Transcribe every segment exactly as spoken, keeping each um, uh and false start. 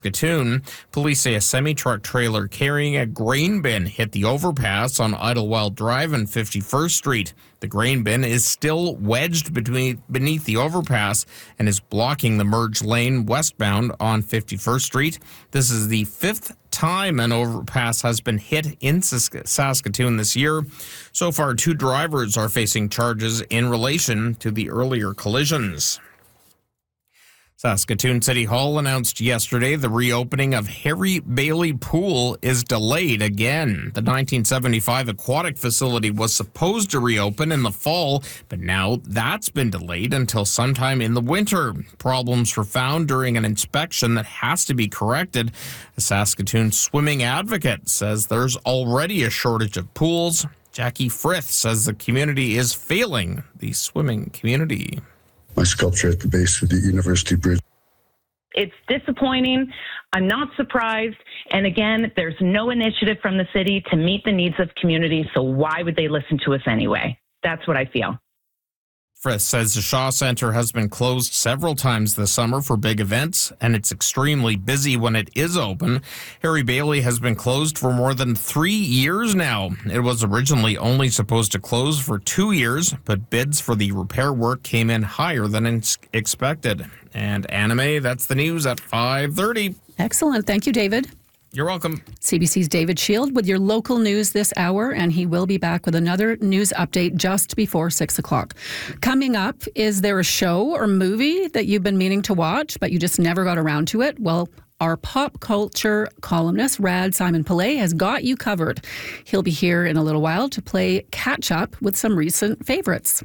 Saskatoon. Police say a semi-truck trailer carrying a grain bin hit the overpass on Idlewild Drive and fifty-first Street. The grain bin is still wedged between beneath the overpass and is blocking the merge lane westbound on fifty-first Street. This is the fifth time an overpass has been hit in Saskatoon this year. So far, two drivers are facing charges in relation to the earlier collisions. Saskatoon City Hall announced yesterday the reopening of Harry Bailey Pool is delayed again. The nineteen seventy-five aquatic facility was supposed to reopen in the fall, but now that's been delayed until sometime in the winter. Problems were found during an inspection that has to be corrected. A Saskatoon swimming advocate says there's already a shortage of pools. Jackie Frith says the community is failing the swimming community. My sculpture at the base of the University Bridge. It's disappointing. I'm not surprised. And again, there's no initiative from the city to meet the needs of communities. So why would they listen to us anyway? That's what I feel. Frith says the Shaw Centre has been closed several times this summer for big events, and it's extremely busy when it is open. Harry Bailey has been closed for more than three years now. It was originally only supposed to close for two years, but bids for the repair work came in higher than expected. And Anime, that's the news at five thirty. Excellent. Thank you, David. You're welcome. C B C's David Shield with your local news this hour, and he will be back with another news update just before six o'clock. Coming up, is there a show or movie that you've been meaning to watch, but you just never got around to it? Well, our pop culture columnist, Rad Simon Pillay, has got you covered. He'll be here in a little while to play catch up with some recent favorites.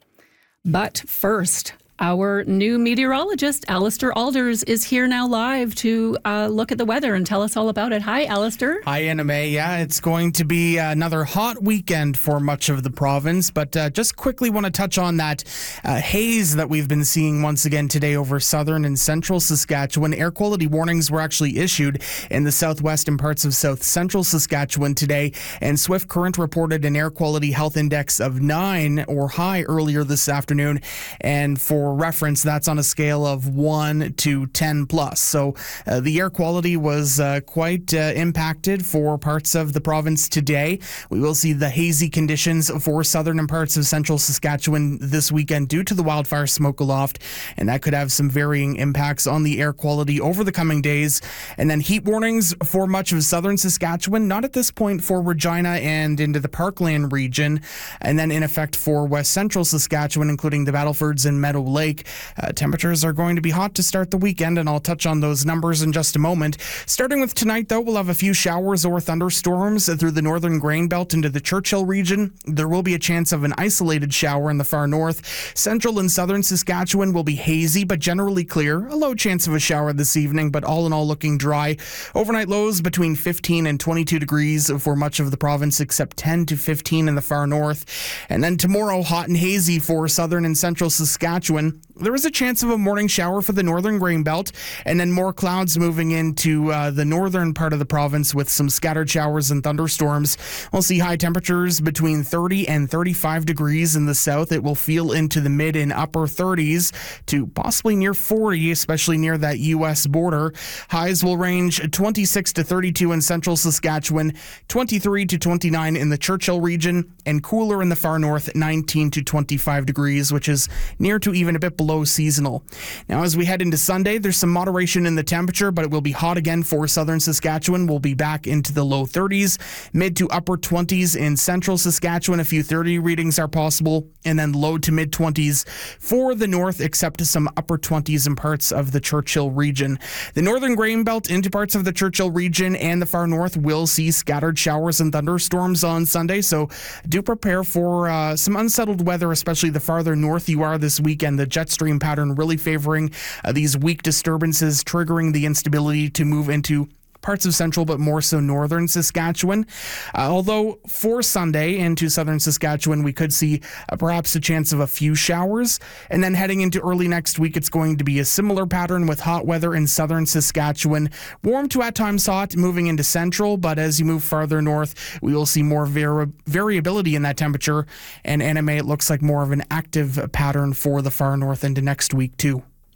But first, our new meteorologist, Alistair Alders, is here now live to uh, look at the weather and tell us all about it. Hi, Alistair. Hi, Anna May. Yeah, it's going to be another hot weekend for much of the province, but uh, just quickly want to touch on that uh, haze that we've been seeing once again today over southern and central Saskatchewan. Air quality warnings were actually issued in the southwest and parts of south central Saskatchewan today, and Swift Current reported an air quality health index of nine or high earlier this afternoon, and for reference, that's on a scale of one to ten plus. So uh, the air quality was uh, quite uh, impacted for parts of the province today. We will see the hazy conditions for southern and parts of central Saskatchewan this weekend due to the wildfire smoke aloft, and that could have some varying impacts on the air quality over the coming days. And then heat warnings for much of southern Saskatchewan, not at this point for Regina and into the Parkland region, and then in effect for west central Saskatchewan, including the Battlefords and Meadow Lake. Uh, temperatures are going to be hot to start the weekend, and I'll touch on those numbers in just a moment. Starting with tonight, though, we'll have a few showers or thunderstorms through the northern grain belt into the Churchill region. There will be a chance of an isolated shower in the far north. Central and southern Saskatchewan will be hazy, but generally clear. A low chance of a shower this evening, but all in all looking dry. Overnight lows between fifteen and twenty-two degrees for much of the province, except ten to fifteen in the far north. And then tomorrow, hot and hazy for southern and central Saskatchewan. There is a chance of a morning shower for the northern grain belt, and then more clouds moving into uh, the northern part of the province with some scattered showers and thunderstorms. We'll see high temperatures between thirty and thirty-five degrees in the south. It will feel into the mid and upper thirties to possibly near forty, especially near that U S border. Highs will range twenty-six to thirty-two in central Saskatchewan, twenty-three to twenty-nine in the Churchill region, and cooler in the far north, nineteen to twenty-five degrees, which is near to even a bit below seasonal. Now, as we head into Sunday, there's some moderation in the temperature, but it will be hot again for southern Saskatchewan. We'll be back into the low thirties, mid to upper twenties in central Saskatchewan. A few thirty readings are possible, and then low to mid twenties for the north, except to some upper twenties in parts of the Churchill region. The northern grain belt into parts of the Churchill region and the far north will see scattered showers and thunderstorms on Sunday, so do prepare for uh, some unsettled weather, especially the farther north you are this weekend. The jet stream pattern really favoring uh, these weak disturbances, triggering the instability to move into parts of central, but more so northern Saskatchewan. Uh, although for Sunday into southern Saskatchewan, we could see uh, perhaps a chance of a few showers. And then heading into early next week, it's going to be a similar pattern with hot weather in southern Saskatchewan. Warm to at times hot moving into central, but as you move farther north, we will see more vari- variability in that temperature. And anime, it looks like more of an active pattern for the far north into next week too.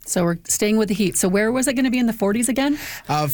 So we're staying with the heat. So where was it going to be in the forties again? Uh,